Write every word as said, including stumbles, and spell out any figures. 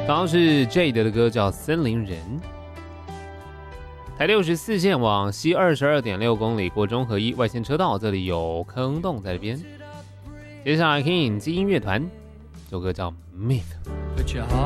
刚刚是 Jade 的歌叫《森林人》。台六十四线往西二十二点六公里过中和一外线车道，这里有坑洞在这边。接下来听影基音乐团，这首歌叫《Myth》。